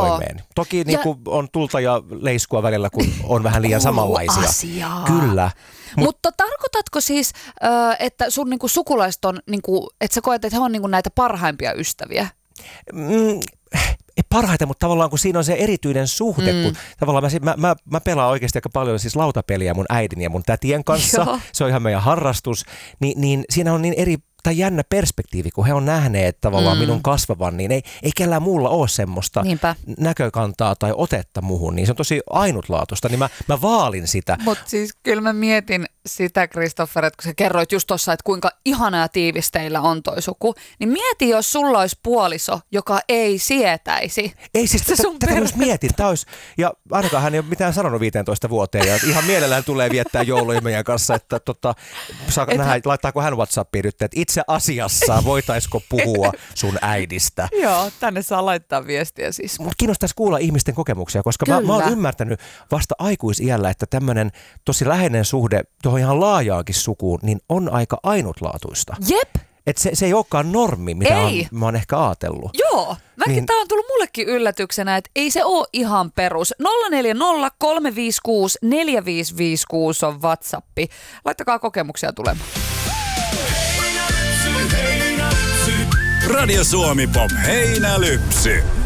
toimeen. Toki niin kuin on tulta ja leiskua välillä, kun on vähän liian samanlaisia. Asiaa. Kyllä. Mutta tarkoitatko siis, että sun niinku sukulaiset on, niinku, että sä koet, että he on niinku näitä parhaimpia ystäviä? Ei parhaita, mutta tavallaan kun siinä on se erityinen suhde, kun tavallaan mä pelaan oikeasti aika paljon siis lautapeliä mun äidin ja mun tätien kanssa, Joo. se on ihan meidän harrastus, niin siinä on niin eri tai jännä perspektiivi, kun he on nähneet tavallaan minun kasvavan, niin ei kellään muulla ole semmoista näkökantaa tai otetta muhun, niin se on tosi ainutlaatuista, niin mä vaalin sitä. Mutta siis kyllä mä mietin sitä, Christopher, että kun sä kerroit just tossa, että kuinka ihana ja tiivis teillä on toi suku, niin mieti, jos sulla olisi puoliso, joka ei sietäisi. Ei siis, tätä myös mietin. Ja ainakaan hän ei ole mitään sanonut 15 vuoteen, ja ihan mielellään tulee viettää jouluja meidän kanssa, että nähdä, laittaako hän WhatsAppiin nyt, että itse asiassa voitaisiko puhua sun äidistä. Joo, tänne saa laittaa viestiä siis. Mut kiinnostaisi kuulla ihmisten kokemuksia, koska mä oon ymmärtänyt vasta aikuisiällä, että tämmöinen tosi läheinen suhde tuohon ihan laajaankin sukuun, niin on aika ainutlaatuista. Jep. Et se ei olekaan normi, mitä mä oon ehkä ajatellut. Joo, tää on tullut mullekin yllätyksenä, että ei se ole ihan perus. 040 356 4556 on WhatsAppi. Laittakaa kokemuksia tulemaan. Radio Suomi Pop Heinälypsy.